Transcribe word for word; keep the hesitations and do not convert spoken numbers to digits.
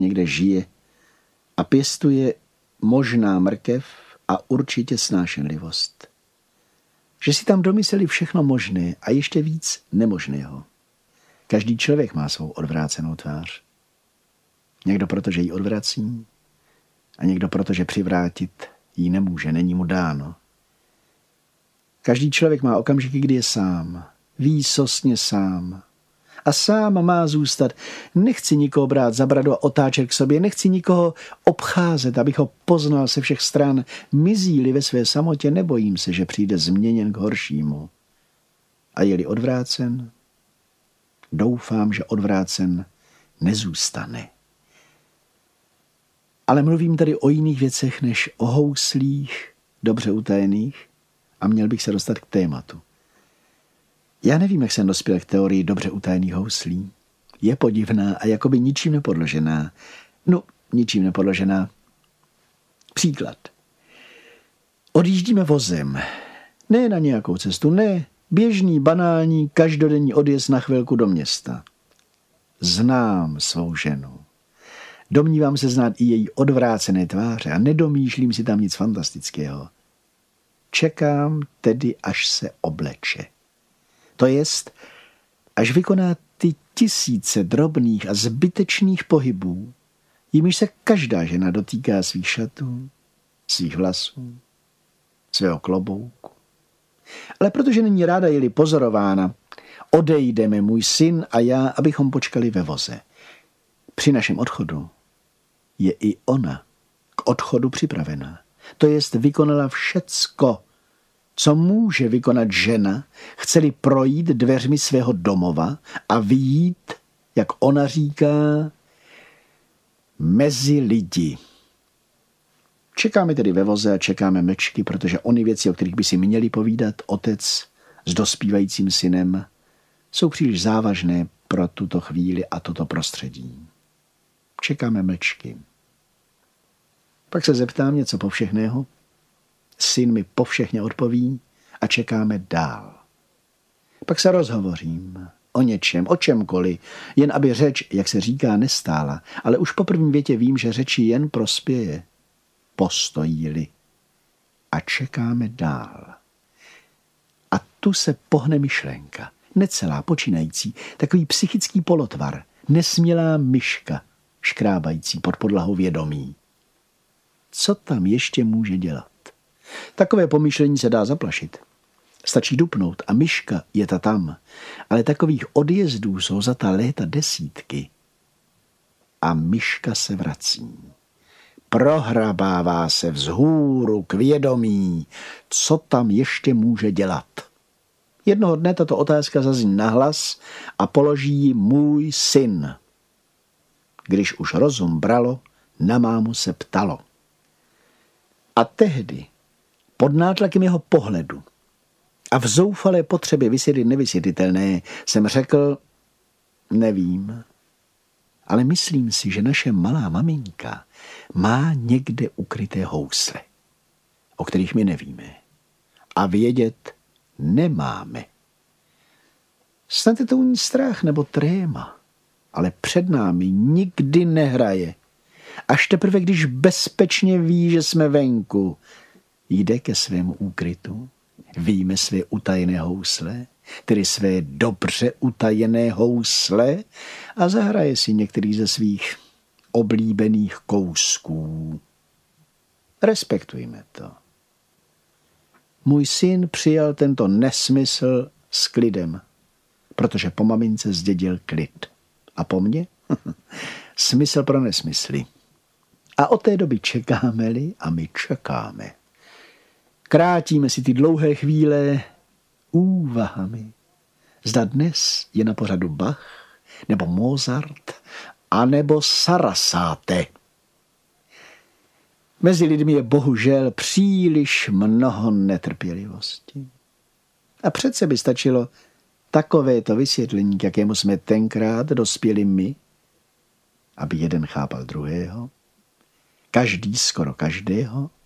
někde žije a pěstuje možná mrkev a určitě snášenlivost. Že si tam domysleli všechno možné a ještě víc nemožného. Každý člověk má svou odvrácenou tvář. Někdo proto, že ji odvrací a někdo proto, že přivrátit ji nemůže, není mu dáno. Každý člověk má okamžiky, kdy je sám, výsostně sám. A sám má zůstat. Nechci nikoho brát za bradu a otáčet k sobě, nechci nikoho obcházet, abych ho poznal se všech stran. Mizí-li ve své samotě, nebojím se, že přijde změněn k horšímu. A je-li odvrácen, doufám, že odvrácen nezůstane. Ale mluvím tady o jiných věcech než o houslích, dobře utajených, a měl bych se dostat k tématu. Já nevím, jak jsem dospěl k teorii dobře utajených houslí. Je podivná a jakoby ničím nepodložená. No, ničím nepodložená. Příklad. Odjíždíme vozem. Ne na nějakou cestu, ne. Běžný, banální, každodenní odjezd na chvilku do města. Znám svou ženu. Domnívám se znát i její odvrácené tváře a nedomýšlím si tam nic fantastického. Čekám tedy, až se obleče. To jest, až vykoná ty tisíce drobných a zbytečných pohybů, jimiž se každá žena dotýká svých šatů, svých vlasů, svého klobouku. Ale protože není ráda, je-li pozorována, odejdeme můj syn a já, abychom počkali ve voze. Při našem odchodu je i ona k odchodu připravená. To jest vykonala všecko, co může vykonat žena, chce-li projít dveřmi svého domova a vyjít, jak ona říká, mezi lidi. Čekáme tedy ve voze a čekáme mlčky, protože ony věci, o kterých by si měli povídat otec s dospívajícím synem, jsou příliš závažné pro tuto chvíli a toto prostředí. Čekáme mlčky. Pak se zeptám něco povšechného. Syn mi povšechně odpoví a čekáme dál. Pak se rozhovořím o něčem, o čemkoliv, jen aby řeč, jak se říká, nestála, ale už po první větě vím, že řeči jen prospěje. Postojí-li. A čekáme dál. A tu se pohne myšlenka, necelá, počínající, takový psychický polotvar, nesmělá myška, škrábající pod podlahou vědomí. Co tam ještě může dělat? Takové pomyšlení se dá zaplašit. Stačí dupnout a myška je ta tam, ale takových odjezdů jsou za ta léta desítky. A myška se vrací. Prohrabává se vzhůru k vědomí, co tam ještě může dělat. Jednoho dne tato otázka zazní nahlas a položí ji můj syn. Když už rozum bralo, na mámu se ptalo. A tehdy, pod nátlakem jeho pohledu a v zoufalé potřebě vysvětlit nevysvětlitelné, jsem řekl, nevím, ale myslím si, že naše malá maminka má někde ukryté housle, o kterých my nevíme a vědět nemáme. Snad je to u ní strach nebo tréma, ale před námi nikdy nehraje. Až teprve, když bezpečně ví, že jsme venku, jde ke svému úkrytu, víme své utajené housle, tedy své dobře utajené housle a zahraje si některý ze svých oblíbených kousků. Respektujme to. Můj syn přijal tento nesmysl s klidem, protože po mamince zdědil klid. A po mně? Smysl pro nesmysly. A od té doby čekáme-li a my čekáme. Krátíme si ty dlouhé chvíle úvahami. Zda dnes je na pořadu Bach, nebo Mozart, anebo Sarasate. Mezi lidmi je bohužel příliš mnoho netrpělivosti. A přece by stačilo takovéto vysvětlení, k jakému jsme tenkrát dospěli my, aby jeden chápal druhého, každý skoro každého,